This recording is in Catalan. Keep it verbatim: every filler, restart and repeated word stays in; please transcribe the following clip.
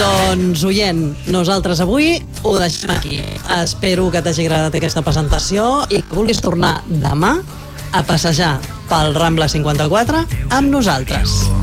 Doncs, oient, nosaltres avui ho deixem aquí. Espero que t'hagi agradat aquesta presentació i que vulguis tornar demà a passejar pel Rambla cinquanta-quatre amb nosaltres.